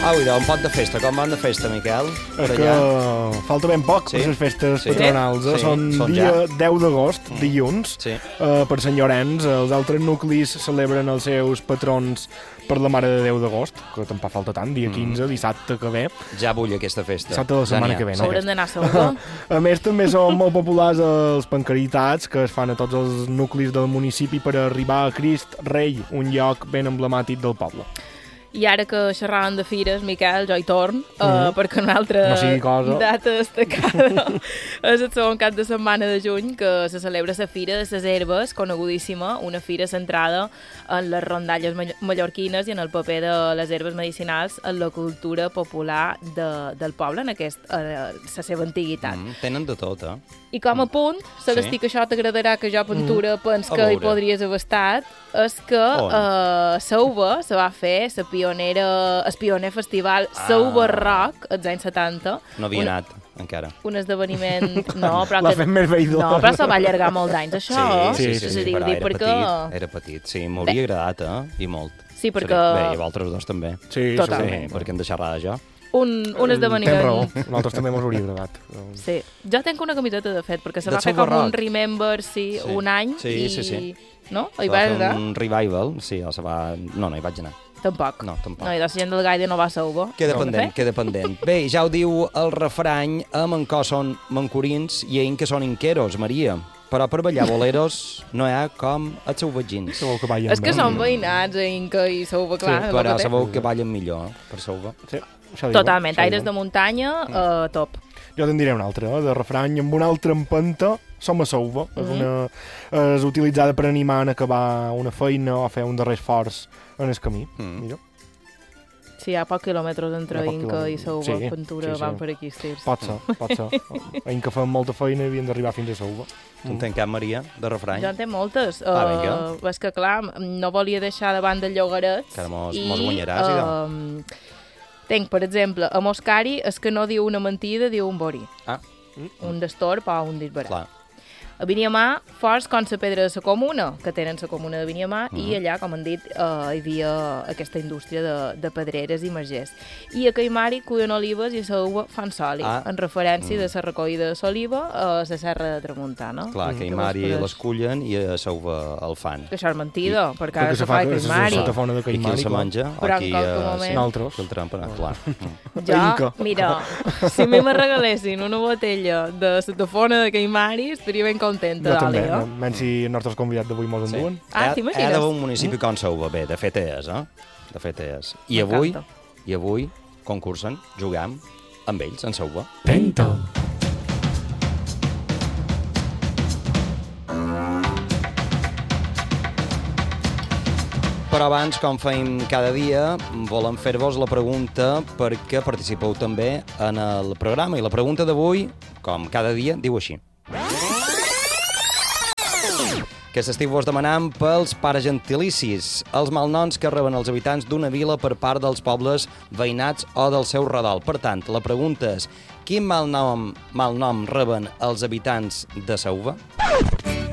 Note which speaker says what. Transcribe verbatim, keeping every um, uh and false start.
Speaker 1: Au, idò, un poc de festa. Com van de festa, Miquel?
Speaker 2: És que falta ben poc
Speaker 1: Sí.
Speaker 2: per les festes
Speaker 1: Sí.
Speaker 2: patronals. Eh?
Speaker 1: Sí.
Speaker 2: Són
Speaker 1: Són
Speaker 2: dia
Speaker 1: ja.
Speaker 2: deu d'agost,
Speaker 1: Mm.
Speaker 2: dilluns,
Speaker 1: Sí.
Speaker 2: eh, per Sant Llorenç. Els altres nuclis celebren els seus patrons per la Mare de Déu d'agost, que tampoc falta tant, dia quinze, dissabte que ve.
Speaker 1: Ja vull aquesta festa.
Speaker 2: Dissabte de la setmana
Speaker 1: Ja n'hi ha.
Speaker 2: que ve, no?
Speaker 3: Haurem d'anar a Salvador.
Speaker 2: A més, també són molt populars els pancaritats que es fan a tots els nuclis del municipi per arribar a Crist Rei, un lloc ben emblemàtic del poble.
Speaker 3: I ara que xerràvem de fires, Miquel, jo hi torn, uh,
Speaker 2: Mhm.
Speaker 3: perquè una altra
Speaker 2: No sigui cosa.
Speaker 3: data destacada és el segon cap de setmana de juny, que se celebra la Fira de les Herbes, conegudíssima, una fira centrada en les rondalles mall- mallorquines i en el paper de les herbes medicinals en la cultura popular de, del poble, en aquest, eh, la seva antiguitat.
Speaker 1: Mm, tenen de tot, eh?
Speaker 3: I com a punt, se
Speaker 1: Sí.
Speaker 3: l'estic que això t'agradarà, que jo Ventura pens
Speaker 1: A
Speaker 3: que hi
Speaker 1: veure.
Speaker 3: podries haver estat, és que
Speaker 1: On?
Speaker 3: a uh, Sauva se va fer la pionera, el pioner festival
Speaker 1: Ah.
Speaker 3: Sauva Rock, als anys setanta.
Speaker 1: No havia
Speaker 3: un,
Speaker 1: anat, encara.
Speaker 3: Un esdeveniment... No, però
Speaker 2: L'ha
Speaker 3: que,
Speaker 2: fet més veïdor.
Speaker 3: no, però se va allargar molt d'anys, això.
Speaker 1: sí, sí,
Speaker 2: sí,
Speaker 1: sí,
Speaker 3: És
Speaker 1: sí,
Speaker 3: a dir,
Speaker 1: però
Speaker 3: dic
Speaker 1: era
Speaker 3: perquè...
Speaker 1: petit, era petit. Sí, m'hauria agradat, eh? I molt.
Speaker 3: Sí, perquè-
Speaker 1: Seria- Bé, i vosaltres dos també.
Speaker 2: Sí,
Speaker 3: Totalment.
Speaker 1: Sí, perquè hem de xerrar jo.
Speaker 3: Un, un
Speaker 2: Tens raó,
Speaker 3: esdeveniment...
Speaker 2: a nosaltres també mos hauria agradat.
Speaker 3: Sí. Jo tenc una camiseta, de fet, perquè se
Speaker 1: Del
Speaker 3: va fer
Speaker 1: Sauva
Speaker 3: com un
Speaker 1: Rock.
Speaker 3: Remember, sí,
Speaker 1: Sí.
Speaker 3: un any.
Speaker 1: Sí,
Speaker 3: i...
Speaker 1: sí, sí.
Speaker 3: No?
Speaker 1: Se
Speaker 3: Hi
Speaker 1: va
Speaker 3: va
Speaker 1: fer
Speaker 3: anar?
Speaker 1: un revival, sí, o se va... No, no hi vaig anar.
Speaker 3: Tampoc.
Speaker 1: No, tampoc.
Speaker 3: No, i la gent del Gaide no va a Sauva.
Speaker 1: Queda
Speaker 3: No.
Speaker 1: pendent,
Speaker 3: Fer?
Speaker 1: queda pendent. Bé, ja ho diu el refrany, a Mancó són mancorins i a Inca són inqueros, Maria. Però per ballar boleros no hi ha com els seus vegins.
Speaker 2: Sabeu que ballen
Speaker 3: És que
Speaker 2: bé.
Speaker 3: són veïnats, eh, Inca i Sauva, clar.
Speaker 1: Sí,
Speaker 3: és el
Speaker 1: però
Speaker 3: que té.
Speaker 1: sabeu que ballen millor, eh, per Sauva.
Speaker 2: Sí, això diuen,
Speaker 3: Totalment,
Speaker 2: això
Speaker 3: aires
Speaker 2: diuen.
Speaker 3: de muntanya, uh, top.
Speaker 2: Jo te'n diré un altre, eh, de refrany, amb una altra empenta, som a Sauva.
Speaker 3: Mhm.
Speaker 2: És, una, és utilitzada per animar en acabar una feina o fer un darrer esforç en el camí.
Speaker 1: Mm.
Speaker 2: Mira,
Speaker 3: Sí, hi ha pocs quilòmetres entre
Speaker 2: Hi ha pocs
Speaker 3: Inca i
Speaker 2: quilòmetres.
Speaker 3: Sauva,
Speaker 2: Sí,
Speaker 3: Ventura,
Speaker 2: sí, sí.
Speaker 3: van per aquí estirs.
Speaker 2: pot ser, pot ser. Ahir que fem molta feina i havien d'arribar fins a Sauva.
Speaker 1: Tu en tens cap, Maria, de refrany?
Speaker 3: Jo en té moltes.
Speaker 1: Ah,
Speaker 3: Uh,
Speaker 1: vinga.
Speaker 3: és que, clar, no volia deixar de banda el Llogarets.
Speaker 1: Que ara mos-
Speaker 3: i,
Speaker 1: mos guanyaràs, idò.
Speaker 3: uh, Tenc, per exemple, a Moscari és que no diu una mentida, diu un borí.
Speaker 1: Ah,
Speaker 3: Un d'estorb o un disbarat.
Speaker 1: clar.
Speaker 3: A Viniamà, forts com la pedra de la comuna, que tenen la comuna de Viniamà,
Speaker 1: Mhm.
Speaker 3: i allà, com han dit, eh, hi havia aquesta indústria de, de pedreres i magers. I a Caimari cullen olives i a Sauva fan soli,
Speaker 1: Ah.
Speaker 3: en referència
Speaker 1: Mm.
Speaker 3: de la recollida de l'oliva a la serra de Tramuntana.
Speaker 1: Clar, que
Speaker 3: Que
Speaker 1: a Mari
Speaker 3: vos podeu-
Speaker 1: les cullen i a Sauva el fan.
Speaker 3: Que això és mentida, perquè ara
Speaker 2: Perquè
Speaker 3: se
Speaker 2: se
Speaker 3: fa
Speaker 2: fa
Speaker 3: a
Speaker 2: que és
Speaker 3: Caimari.
Speaker 2: sota fona de
Speaker 1: I qui
Speaker 2: Caimari.
Speaker 1: el se
Speaker 2: clar.
Speaker 1: menja?
Speaker 3: Però en
Speaker 1: Aquí,
Speaker 3: qualque
Speaker 1: eh,
Speaker 3: moment-
Speaker 1: sí,
Speaker 2: Nosaltres.
Speaker 1: que el trampen, ah, clar. Mm.
Speaker 3: Jo,
Speaker 2: Inca.
Speaker 3: mira, si a mi me regalessin una botella de Sotofona de Caimari, estaria ben contenta,
Speaker 2: Jo també,
Speaker 3: Dàlia.
Speaker 2: menys si els nostres convidats d'avui mos
Speaker 1: Sí.
Speaker 2: enduen.
Speaker 3: Ah,
Speaker 1: Hi
Speaker 3: t'imagines?
Speaker 1: ha d'haver un municipi com Sauva. Bé, de fet és, eh? De fet és. I avui,
Speaker 3: M'encanta.
Speaker 1: i avui concursen, juguem amb ells, en Sauva.
Speaker 2: Tenta.
Speaker 1: Però abans, com fem cada dia, volem fer-vos la pregunta perquè participeu també en el programa. I la pregunta d'avui, com cada dia, diu així. Que s'estiu vos demanant pels paragentilicis, els malnoms que reben els habitants d'una vila per part dels pobles veïnats o del seu redol. Per tant, la pregunta és, quin malnom, malnom reben els habitants de Sauva?